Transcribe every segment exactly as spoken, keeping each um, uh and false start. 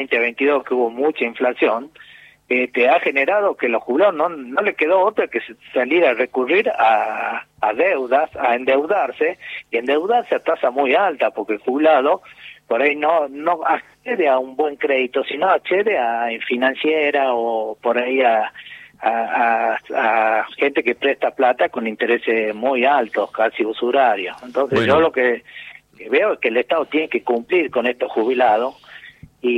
veinte veintidós, que hubo mucha inflación, este, ha generado que los jubilados no, no le quedó otra que salir a recurrir a, a deudas, a endeudarse, y endeudarse a tasa muy alta, porque el jubilado por ahí no no accede a un buen crédito, sino accede a financiera o por ahí a, a, a, a gente que presta plata con intereses muy altos, casi usurarios. Entonces bueno, yo lo que veo es que el Estado tiene que cumplir con estos jubilados y,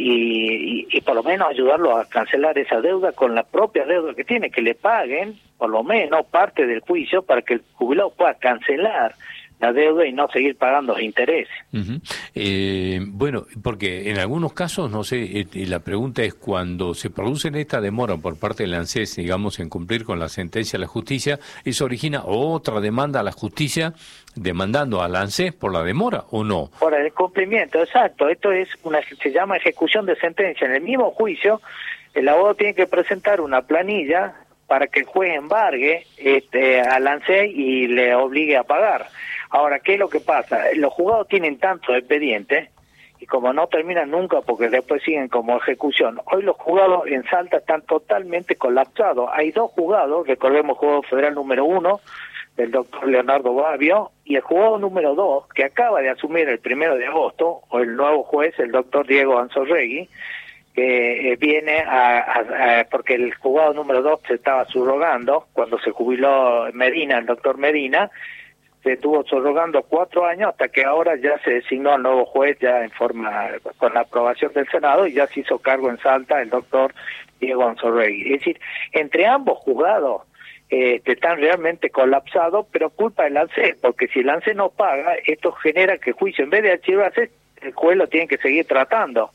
y, y por lo menos ayudarlos a cancelar esa deuda con la propia deuda que tiene, que le paguen por lo menos parte del juicio para que el jubilado pueda cancelar la deuda y no seguir pagando los intereses. Uh-huh. Eh, bueno, porque en algunos casos, no sé, eh, la pregunta es cuando se produce esta demora por parte del ANSES, digamos, en cumplir con la sentencia de la justicia, ¿eso origina otra demanda a la justicia demandando al ANSES por la demora o no? Por el cumplimiento, exacto. Esto es una, se llama ejecución de sentencia. En el mismo juicio, el abogado tiene que presentar una planilla para que el juez embargue este, al ANSES y le obligue a pagar. Ahora, ¿qué es lo que pasa? Los juzgados tienen tantos expedientes y como no terminan nunca porque después siguen como ejecución, hoy los juzgados en Salta están totalmente colapsados. Hay dos juzgados, recordemos el juzgado federal número uno, del doctor Leonardo Babio, y el juzgado número dos, que acaba de asumir el primero de agosto, o el nuevo juez, el doctor Diego Anzorregui, que eh, viene a, a, a, porque el juzgado número dos se estaba subrogando, cuando se jubiló Medina, el doctor Medina, se estuvo subrogando cuatro años hasta que ahora ya se designó al nuevo juez ya en forma, con la aprobación del Senado, y ya se hizo cargo en Salta el doctor Diego Anzorregui. Es decir, entre ambos juzgados eh, están realmente colapsados, pero culpa del ANSES, porque si el ANSES no paga, esto genera que el juicio, en vez de archivarse, el juez lo tiene que seguir tratando.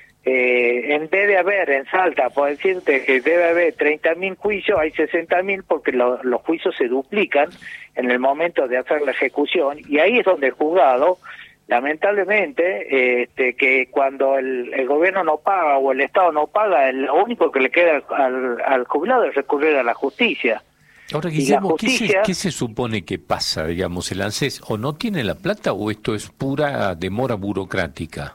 Eh, en vez de haber en Salta, por decirte que debe haber treinta mil juicios, hay sesenta mil porque lo, los juicios se duplican en el momento de hacer la ejecución, y ahí es donde el juzgado, lamentablemente, eh, este, que cuando el, el gobierno no paga o el Estado no paga, lo único que le queda al, al jubilado es recurrir a la justicia. Ahora, Guillermo, justicia... ¿qué, se, ¿qué se supone que pasa? Digamos, ¿el ANSES o no tiene la plata o esto es pura demora burocrática?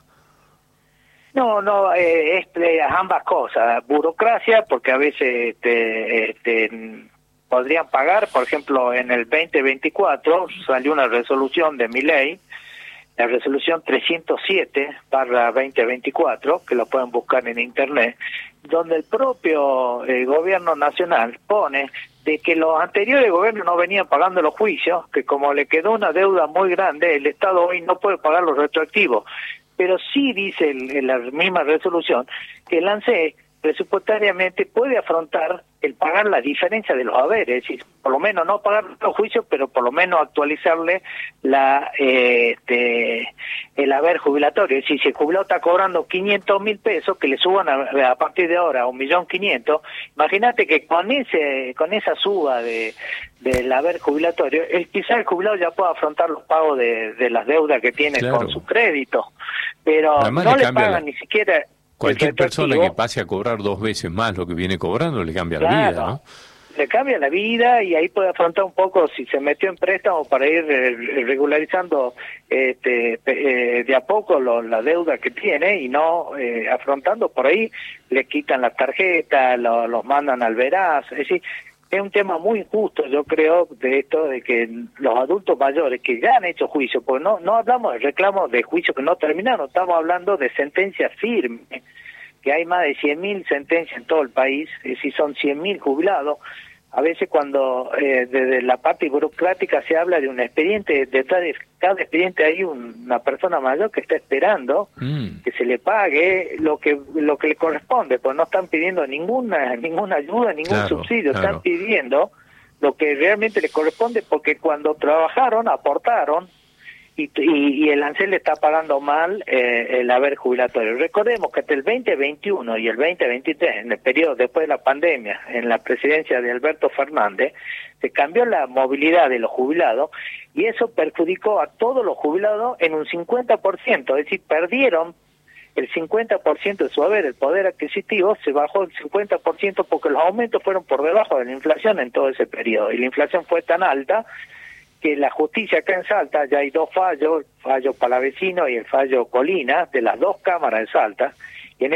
No, no, eh, es eh, ambas cosas. Burocracia, porque a veces este, este, podrían pagar, por ejemplo, en el veinte veinticuatro salió una resolución de mi ley, la resolución trescientos siete barra veinte veinticuatro, que lo pueden buscar en internet, donde el propio eh, gobierno nacional pone de que los anteriores gobiernos no venían pagando los juicios, que como le quedó una deuda muy grande, el Estado hoy no puede pagar los retroactivos. Pero sí dice el, en la misma resolución que el ANSES presupuestariamente puede afrontar el pagar la diferencia de los haberes, es decir, por lo menos no pagar los juicios, pero por lo menos actualizarle la eh, este, el haber jubilatorio. Es decir, si el jubilado está cobrando quinientos mil pesos, que le suban a, a partir de ahora a un millón quinientos, imagínate que con ese con esa suba de del haber jubilatorio, el, quizás el jubilado ya pueda afrontar los pagos de, de las deudas que tiene claro. con su crédito, pero además no le, le pagan la... ni siquiera... Cualquier persona que pase a cobrar dos veces más lo que viene cobrando le cambia claro, la vida, ¿no? Le cambia la vida y ahí puede afrontar un poco si se metió en préstamo para ir eh, regularizando este, eh, de a poco lo, la deuda que tiene y no eh, afrontando por ahí, le quitan la tarjeta, lo, los mandan al veraz, es decir, es un tema muy injusto, yo creo, de esto de que los adultos mayores que ya han hecho juicio, porque no no hablamos de reclamos de juicio que no terminaron, estamos hablando de sentencias firmes, que hay más de cien mil sentencias en todo el país, es decir, son cien mil jubilados. A veces cuando eh, desde la parte burocrática se habla de un expediente, detrás de cada expediente hay un, una persona mayor que está esperando mm. que se le pague lo que lo que le corresponde, pues no están pidiendo ninguna ninguna ayuda, ningún claro, subsidio, claro. Están pidiendo lo que realmente le corresponde porque cuando trabajaron, aportaron y, y, y el ANSES le está pagando mal eh, el haber jubilatorio. Recordemos que hasta el veinte veintiuno y el veinte veintitrés, en el periodo después de la pandemia, en la presidencia de Alberto Fernández, se cambió la movilidad de los jubilados y eso perjudicó a todos los jubilados en un cincuenta por ciento, es decir, perdieron el cincuenta por ciento de su haber, el poder adquisitivo se bajó el cincuenta por ciento porque los aumentos fueron por debajo de la inflación en todo ese periodo y la inflación fue tan alta que la justicia acá en Salta, ya hay dos fallos, el fallo Palavecino y el fallo Colina, de las dos cámaras de Salta,